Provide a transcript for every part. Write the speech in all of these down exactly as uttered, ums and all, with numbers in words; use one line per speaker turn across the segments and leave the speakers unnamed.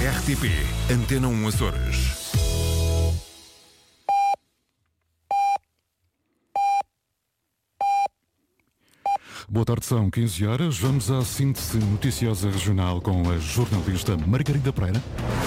R T P Antena um Açores.
Boa tarde, são quinze horas. Vamos à síntese noticiosa regional com a jornalista Margarida Pereira.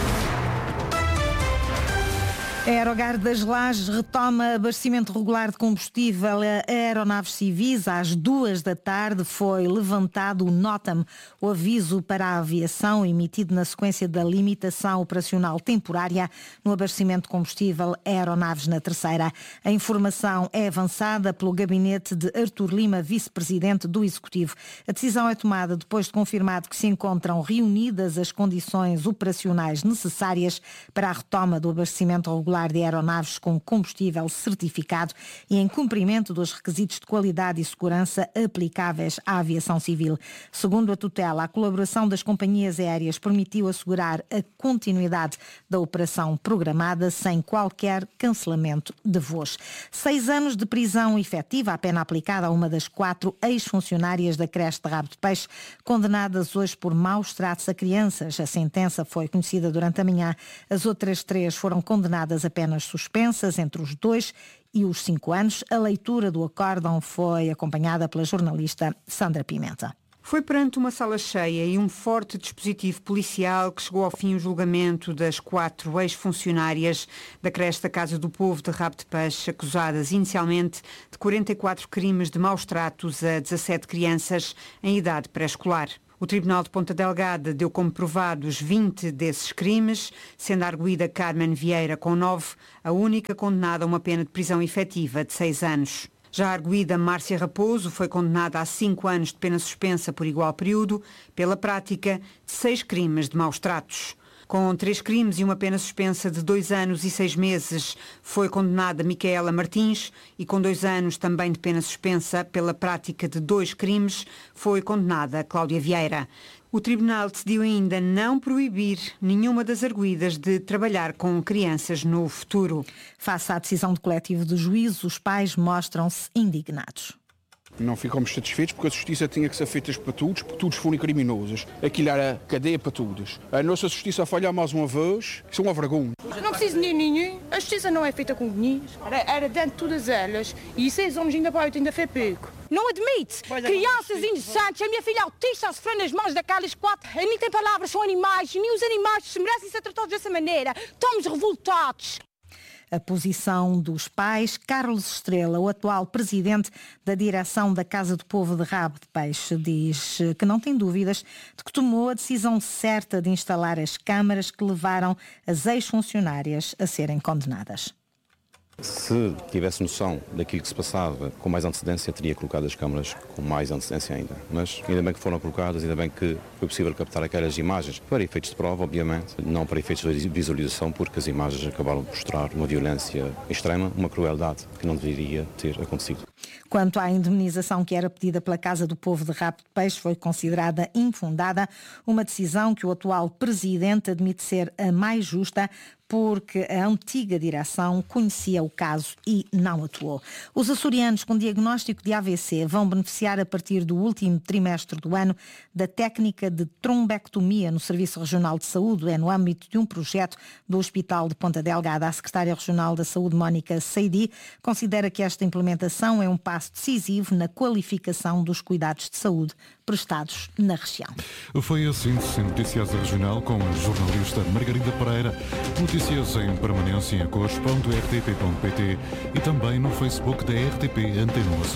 A Aerogar das Lajes retoma abastecimento regular de combustível a aeronaves civis. Às duas da tarde foi levantado o NOTAM, o aviso para a aviação emitido na sequência da limitação operacional temporária no abastecimento de combustível a aeronaves na terceira. A informação é avançada pelo gabinete de Artur Lima, vice-presidente do Executivo. A decisão é tomada depois de confirmado que se encontram reunidas as condições operacionais necessárias para a retoma do abastecimento regular de aeronaves com combustível certificado e em cumprimento dos requisitos de qualidade e segurança aplicáveis à aviação civil. Segundo a tutela, a colaboração das companhias aéreas permitiu assegurar a continuidade da operação programada sem qualquer cancelamento de voos. Seis anos de prisão efetiva, a pena aplicada a uma das quatro ex-funcionárias da creche de Rabo de Peixe, condenadas hoje por maus tratos a crianças. A sentença foi conhecida durante a manhã. As outras três foram condenadas a penas suspensas entre os dois e os cinco anos. A leitura do acórdão foi acompanhada pela jornalista Sandra Pimenta.
Foi perante uma sala cheia e um forte dispositivo policial que chegou ao fim o julgamento das quatro ex-funcionárias da creche da Casa do Povo de Rabo de Peixe, acusadas inicialmente de quarenta e quatro crimes de maus tratos a dezassete crianças em idade pré-escolar. O Tribunal de Ponta Delgada deu como provados vinte desses crimes, sendo a arguida Carmen Vieira com nove, a única condenada a uma pena de prisão efetiva de seis anos. Já a arguida Márcia Raposo foi condenada a cinco anos de pena suspensa por igual período pela prática de seis crimes de maus tratos. Com três crimes e uma pena suspensa de dois anos e seis meses, foi condenada Micaela Martins e com dois anos também de pena suspensa pela prática de dois crimes, foi condenada Cláudia Vieira. O Tribunal decidiu ainda não proibir nenhuma das arguidas de trabalhar com crianças no futuro.
Face à decisão do coletivo de juízes, os pais mostram-se indignados.
Não ficamos satisfeitos porque a justiça tinha que ser feita para todos, porque todos forem criminosos. Aquilo era cadeia para todos. A nossa justiça a falhar mais uma vez, isso é uma vergonha.
Não preciso de dinheiro nenhum. A justiça não é feita com dinheiro. Era, era dentro de todas elas. E seis homens ainda para oito ainda foi pouco. Não admite. Crianças inocentes, a minha filha autista a sofrer nas mãos daquelas quatro. Nem tem palavras, são animais. Nem os animais se merecem ser tratados dessa maneira. Estamos revoltados.
A posição dos pais. Carlos Estrela, o atual presidente da direção da Casa do Povo de Rabo de Peixe, diz que não tem dúvidas de que tomou a decisão certa de instalar as câmaras que levaram as ex-funcionárias a serem condenadas.
Se tivesse noção daquilo que se passava com mais antecedência, teria colocado as câmaras com mais antecedência ainda. Mas ainda bem que foram colocadas, ainda bem que foi possível captar aquelas imagens para efeitos de prova, obviamente, não para efeitos de visualização, porque as imagens acabaram de mostrar uma violência extrema, uma crueldade que não deveria ter acontecido.
Quanto à indemnização que era pedida pela Casa do Povo de Rabo de Peixe, foi considerada infundada, uma decisão que o atual presidente admite ser a mais justa, porque a antiga direção conhecia o caso e não atuou. Os açorianos com diagnóstico de A V C vão beneficiar a partir do último trimestre do ano da técnica de trombectomia no Serviço Regional de Saúde. É no âmbito de um projeto do Hospital de Ponta Delgada. A secretária regional da Saúde, Mónica Seidi, considera que esta implementação é um passo decisivo na qualificação dos cuidados de saúde prestados na região.
Foi a síntese noticiosa regional com a jornalista Margarida Pereira. Notícias em permanência em cores ponto r t p ponto p t e também no Facebook da R T P Antena um Açores.